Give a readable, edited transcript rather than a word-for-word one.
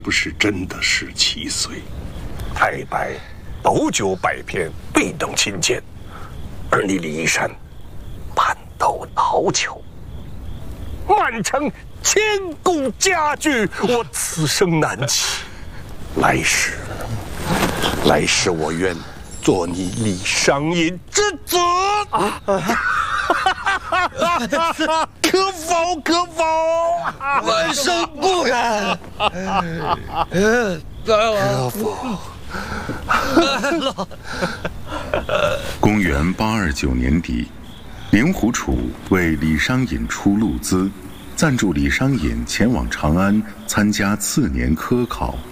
不是真的17岁。 太白斗酒百篇，对等亲见，而你李义山攀斗讨巧，满城千古佳句，我此生难弃。来世我愿做你李商隐之子啊！可否？可否？ 万生不敢。 可否？ 公元829年底，令狐楚为李商隐出路资，赞助李商隐前往长安参加次年科考。